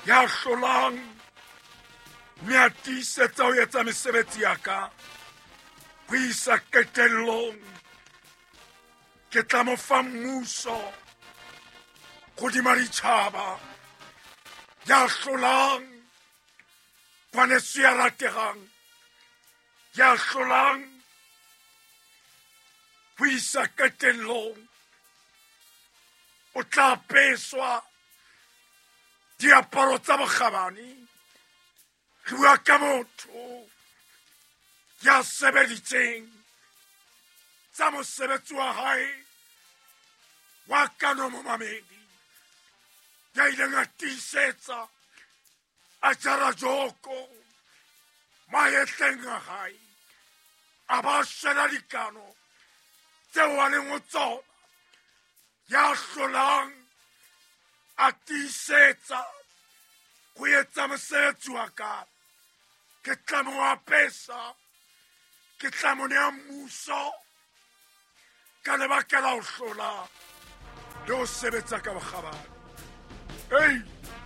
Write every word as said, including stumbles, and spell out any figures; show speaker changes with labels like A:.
A: ya hlolang mme a tiisetsa ho etsa mesebetsi ya ka ho isa qetellong. Ke tla mo fa mmuso hodima ditjhaba, ya hlolang ngwaneso ya rategang, ya hlolang ho isa qetellong. O tla peswa diaparo tsa bokgabane. Re bua ka motho ya sebeditseng tsa mosebetsi wa hae wa kano momamedi, ya ileng a tiisetsa a jara joko maetleng a hae, a ba shela dikano tseo a leng ho tsona. Ya hlolang a tiisetsa ho etsa mosebetsi wa ka, ke tla mo apesa, ke tla mo nea mmuso ka lebaka la ho hlola le ho sebetsa ka bokgabane. Hey!